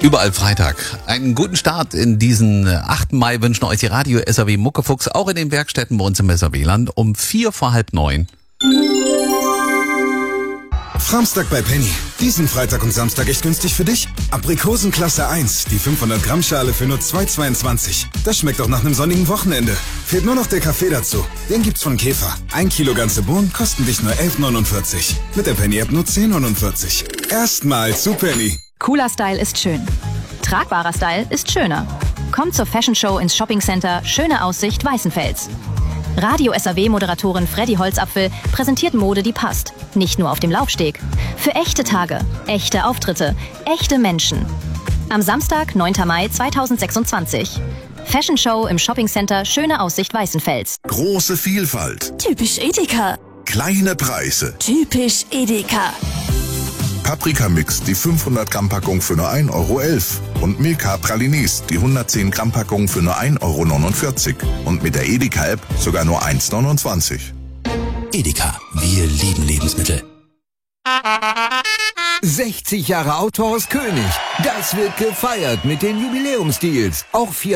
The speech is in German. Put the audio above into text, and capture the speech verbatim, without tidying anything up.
Überall Freitag. Einen guten Start in diesen achten Mai wünschen euch die Radio S A W Muckefuchs, auch in den Werkstätten bei uns im S A W-Land um vier vor halb neun. Framstag bei Penny. Diesen Freitag und Samstag echt günstig für dich. Aprikosen Klasse eins, die fünfhundert Gramm Schale für nur zwei Euro zweiundzwanzig. Das schmeckt auch nach einem sonnigen Wochenende. Fehlt nur noch der Kaffee dazu. Den gibt's von Käfer. Ein Kilo ganze Bohnen kosten dich nur elf Euro neunundvierzig. Mit der Penny-App nur zehn Euro neunundvierzig. Erstmal zu Penny. Cooler Style ist schön. Tragbarer Style ist schöner. Kommt zur Fashion Show ins Shoppingcenter Schöne Aussicht Weißenfels. Radio S A W-Moderatorin Freddy Holzapfel präsentiert Mode, die passt. Nicht nur auf dem Laufsteg. Für echte Tage, echte Auftritte, echte Menschen. Am Samstag, neunten Mai zweitausendsechsundzwanzig. Fashion Show im Shoppingcenter Schöne Aussicht Weißenfels. Große Vielfalt. Typisch Edeka. Kleine Preise. Typisch Edeka. Paprikamix, die fünfhundert Gramm Packung für nur ein Euro elf. Und Milka Pralines, die hundertzehn Gramm Packung für nur ein Euro neunundvierzig. Und mit der Edeka-App sogar nur eins Euro neunundzwanzig. Edeka, wir lieben Lebensmittel. sechzig Jahre Autohaus König. Das wird gefeiert mit den Jubiläumsdeals. Auch vier